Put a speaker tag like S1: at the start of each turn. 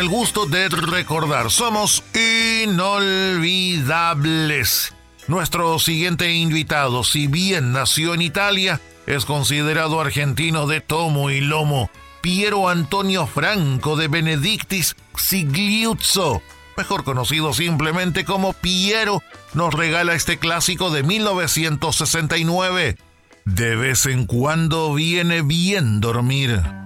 S1: el gusto de recordar. Somos inolvidables. Nuestro siguiente invitado, si bien nació en Italia, es considerado argentino de tomo y lomo. Piero Antonio Franco de Benedictis Sigliuzzo, mejor conocido simplemente como Piero, nos regala este clásico de 1969. De vez en cuando viene bien dormir.